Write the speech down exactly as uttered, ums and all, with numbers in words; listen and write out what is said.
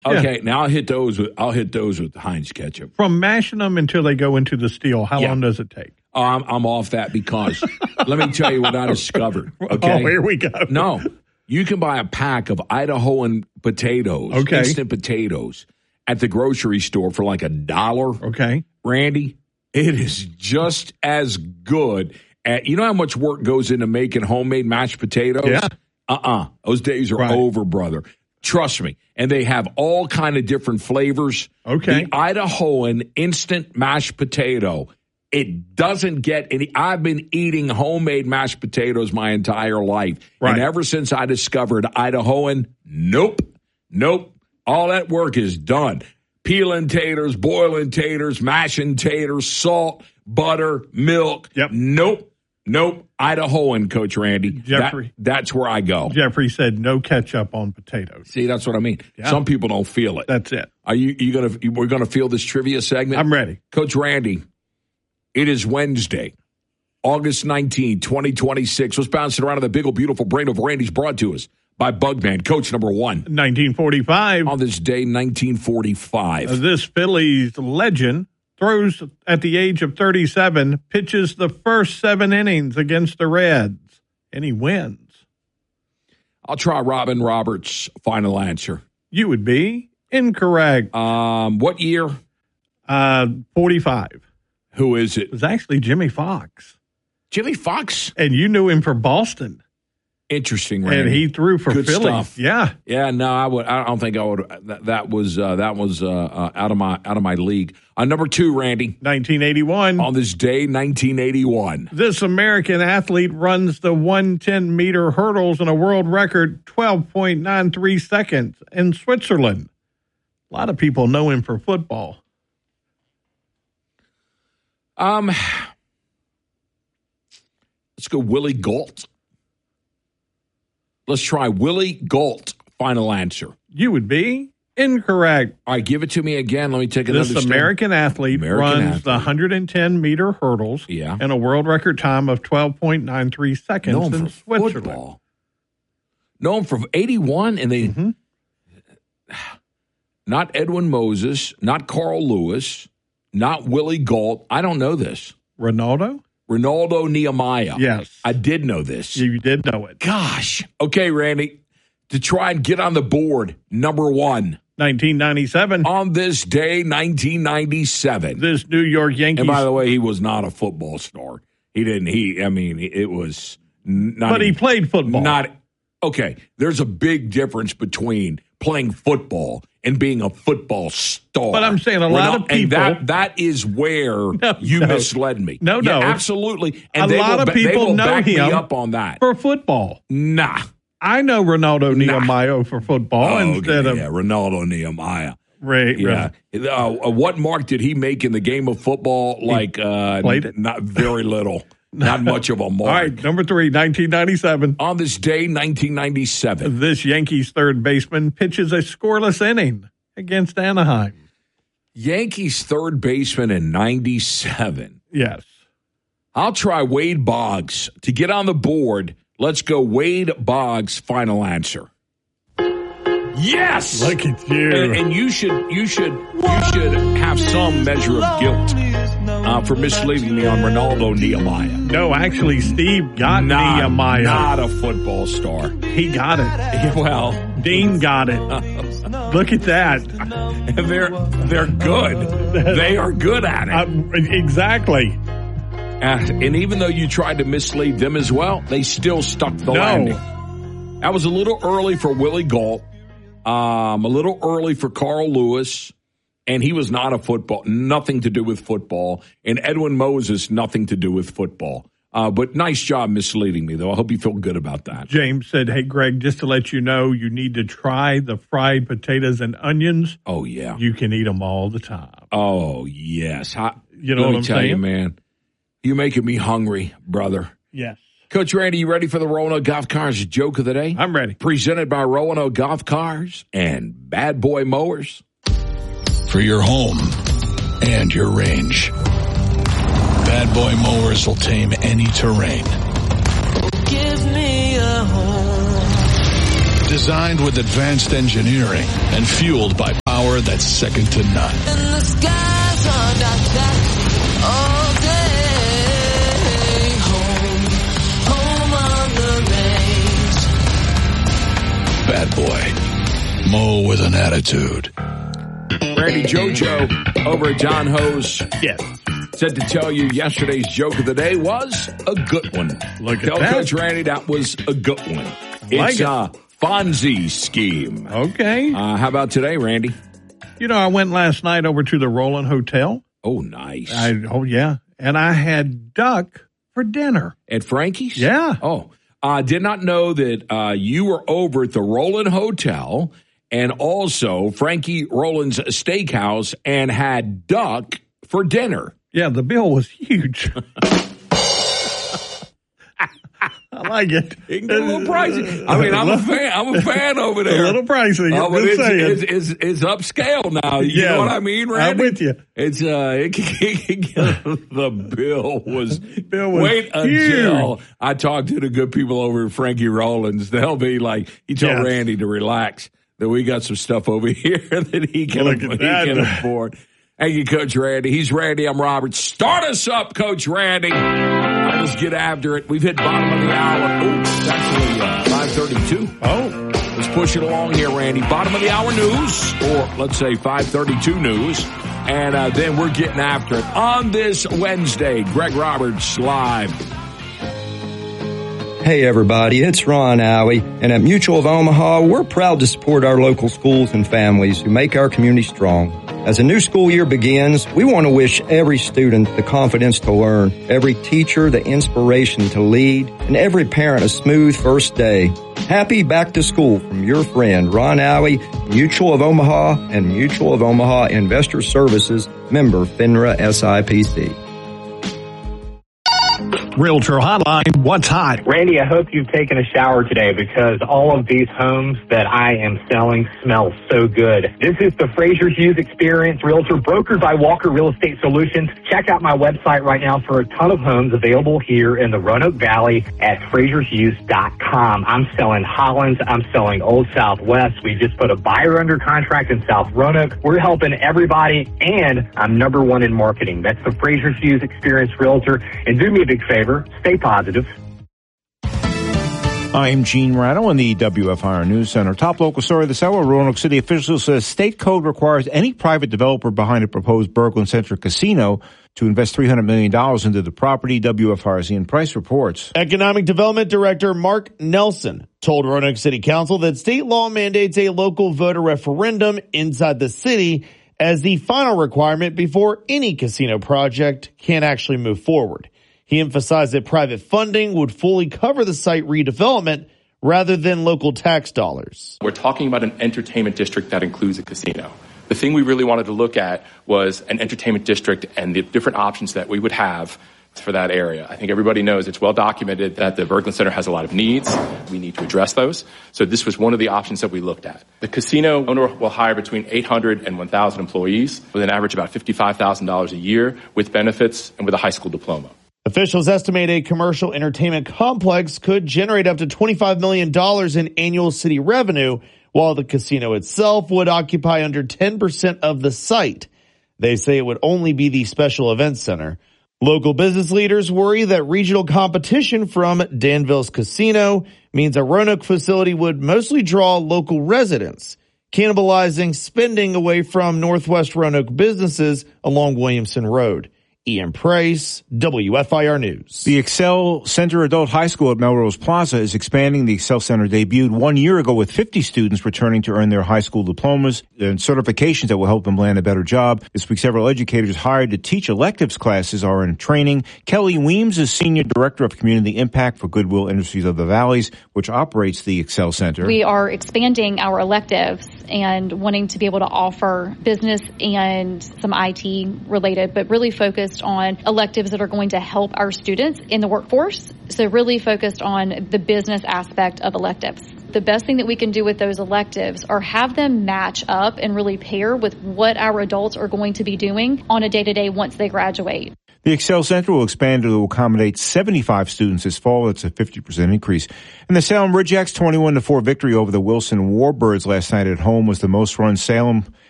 Okay, Yeah. now I'll hit those with I'll hit those with Heinz ketchup. From mashing them until they go into the steel, how Yeah. long does it take? Oh, I'm, I'm off that because let me tell you what I discovered. Okay, Oh, here we go. No, you can buy a pack of Idahoan potatoes, Okay. instant potatoes, at the grocery store for like a dollar. Okay. Randy, it is just as good. At, you know how much work goes into making homemade mashed potatoes? Yeah. Uh-uh. Those days are Right. over, brother. Trust me. And they have all kind of different flavors. Okay. The Idahoan instant mashed potato, it doesn't get any. I've been eating homemade mashed potatoes my entire life. Right. And ever since I discovered Idahoan, nope, nope. All that work is done. Peeling taters, boiling taters, mashing taters, salt, butter, milk. Yep. Nope. Nope. Idahoan, Coach Randy. Jeffrey. That, that's where I go. Jeffrey said no ketchup on potatoes. See, that's what I mean. Yeah. Some people don't feel it. That's it. Are you, you gonna? You, we're gonna feel this trivia segment. I'm ready. Coach Randy. It is Wednesday, August nineteenth, twenty twenty-six. Let's bounce it around in the big old beautiful brain of Randy's brought to us by Bugman, Coach number one. nineteen forty-five. On this day, nineteen forty-five. This Phillies legend throws at the age of thirty-seven, pitches the first seven innings against the Reds, and he wins. I'll try Robin Roberts' final answer. You would be incorrect. Um, what year? Uh, forty-five. Who is it? It was actually Jimmy Fox. Jimmy Fox? And you knew him for Boston. Interesting, Randy. And he threw for Good Philly. stuff. Yeah. Yeah, no, I would. I don't think I would. That, that was uh, that was uh, uh, out of my out of my league. Uh, number two, Randy. nineteen eighty-one. On this day, nineteen eighty-one. This American athlete runs the one hundred ten meter hurdles in a world record twelve point nine three seconds in Switzerland. A lot of people know him for football. Um, let's go Willie Gault. Let's try Willie Gault. Final answer. You would be incorrect. All right, give it to me again. Let me take another This step. American athlete American runs athlete. the one hundred ten meter hurdles Yeah. in a world record time of twelve point nine three seconds Known in for Switzerland. football. Known for eighty-one, and they Mhm. not Edwin Moses, not Carl Lewis, not Willie Gault. I don't know this. Ronaldo? Ronaldo Nehemiah. Yes. I did know this. You did know it. Gosh. Okay, Randy, to try and get on the board, number one. nineteen ninety-seven. On this day, nineteen ninety-seven. This New York Yankees. And by the way, he was not a football star. He didn't, he, I mean, it was not. but he even- played football. Not, okay, there's a big difference between playing football and being a football star. But I'm saying a We're lot not- of people- And that, that is where No, you no. misled me. No, Yeah, no. absolutely. And A they lot will, of ba- they people will know back him me up on that. for football. Nah. I know Ronaldo Nah. Nehemiah for football Oh, instead okay, of yeah, Ronaldo Nehemiah. Ray. Yeah. Uh, what mark did he make in the game of football? Like, uh, played it? Not very little. Not much of a mark. All right, number three, nineteen ninety-seven. On this day, nineteen ninety-seven. This Yankees third baseman pitches a scoreless inning against Anaheim. Yankees third baseman in ninety-seven. Yes. I'll try Wade Boggs. To get on the board, let's go Wade Boggs, final answer. Yes! Look at you. And, and you should you should you should have some measure of guilt uh, for misleading me on Ronaldo Nehemiah. No, actually, Steve got Not, Nehemiah. not a football star. He got it. Well, Dean got it. Look at that. and they're they're good. They are good at it. Uh, exactly. Uh, and even though you tried to mislead them as well, they still stuck the No. landing. That was a little early for Willie Gault, um, a little early for Carl Lewis, and he was not a football, nothing to do with football. And Edwin Moses, nothing to do with football. Uh, but nice job misleading me, though. I hope you feel good about that. James said, hey, Greg, just to let you know, you need to try the fried potatoes and onions. Oh, yeah. You can eat them all the time. Oh, yes. I, You know let what me I'm tell you, saying? man, you're making me hungry, brother. Yes. Coach Randy, you ready for the Roanoke Golf Cars joke of the day? I'm ready. Presented by Roanoke Golf Cars and Bad Boy Mowers. For your home and your range, Bad Boy Mowers will tame any terrain. Give me a home. Designed with advanced engineering and fueled by power that's second to none. And the skies are dark, dark all day. Home, home on the range. Bad boy. Mo with an attitude. Randy Jojo over at John Ho's. Yes. Said to tell you yesterday's joke of the day was a good one. Look at tell that. Coach Randy that was a good one. Like It's it. a Fonzie scheme. Okay. Uh, how about today, Randy? You know, I went last night over to the Roland Hotel. Oh, nice. I, oh, yeah. And I had duck for dinner. At Frankie's? Yeah. Oh, I did not know that uh, you were over at the Roland Hotel and also Frankie Roland's Steakhouse and had duck for dinner. Yeah, the bill was huge. I like it. It can get a little pricey. I mean, I'm a fan. I'm a fan over there. A little pricey. Oh, I'm but just it's, saying. it's, it's, it's upscale now. You Yeah, know what I mean, Randy? I'm with you. It's uh, it can, it can get, the bill was. bill was wait huge. until I talk to the good people over at Frankie Rollins. They'll be like, he told Yes. Randy to relax. That we got some stuff over here that he can, Look he at that. can afford. Thank you, Coach Randy. He's Randy. I'm Robert. Start us up, Coach Randy. Let's get after it. We've hit bottom of the hour. Oh, it's actually uh, five thirty-two. Oh. Let's push it along here, Randy. Bottom of the hour news, or let's say five thirty-two news. And uh, then we're getting after it on this Wednesday. Greg Roberts live. Hey everybody, it's Ron Alley, and at Mutual of Omaha, we're proud to support our local schools and families who make our community strong. As a new school year begins, we want to wish every student the confidence to learn, every teacher the inspiration to lead, and every parent a smooth first day. Happy back to school from your friend Ron Alley, Mutual of Omaha, and Mutual of Omaha Investor Services, member FINRA S I P C. Realtor Hotline, what's hot? Randy, I hope you've taken a shower today because all of these homes that I am selling smell so good. This is the Fraser Hughes Experience Realtor, brokered by Walker Real Estate Solutions. Check out my website right now for a ton of homes available here in the Roanoke Valley at fraser hughes dot com. I'm selling Hollands. I'm selling Old Southwest. We just put a buyer under contract in South Roanoke. We're helping everybody, and I'm number one in marketing. That's the Fraser Hughes Experience Realtor. And do me a big favor. Stay positive. I'm Gene Rado in the W F I R News Center. Top local story this hour, Roanoke City officials says state code requires any private developer behind a proposed Berglund-centric casino to invest three hundred million dollars into the property. W F I R's Ian Price reports. Economic Development Director Mark Nelson told Roanoke City Council that state law mandates a local voter referendum inside the city as the final requirement before any casino project can actually move forward. He emphasized that private funding would fully cover the site redevelopment rather than local tax dollars. We're talking about an entertainment district that includes a casino. The thing we really wanted to look at was an entertainment district and the different options that we would have for that area. I think everybody knows it's well documented that the Berglund Center has a lot of needs. We need to address those. So this was one of the options that we looked at. The casino owner will hire between eight hundred and one thousand employees with an average about fifty-five thousand dollars a year with benefits and with a high school diploma. Officials estimate a commercial entertainment complex could generate up to twenty-five million dollars in annual city revenue, while the casino itself would occupy under ten percent of the site. They say it would only be the special events center. Local business leaders worry that regional competition from Danville's casino means a Roanoke facility would mostly draw local residents, cannibalizing spending away from Northwest Roanoke businesses along Williamson Road. Ian Price, W F I R News. The Excel Center Adult High School at Melrose Plaza is expanding. The Excel Center debuted one year ago with fifty students returning to earn their high school diplomas and certifications that will help them land a better job. This week, several educators hired to teach electives classes are in training. Kelly Weems is Senior Director of Community Impact for Goodwill Industries of the Valleys, which operates the Excel Center. We are expanding our electives and wanting to be able to offer business and some I T related, but really focused on electives that are going to help our students in the workforce. So really focused on the business aspect of electives. The best thing that we can do with those electives are have them match up and really pair with what our adults are going to be doing on a day-to-day once they graduate. The Excel Center will expand to accommodate seventy-five students this fall. That's a fifty percent increase. And the Salem Ridgeacs' twenty-one to four victory over the Wilson Warbirds last night at home was the most run Salem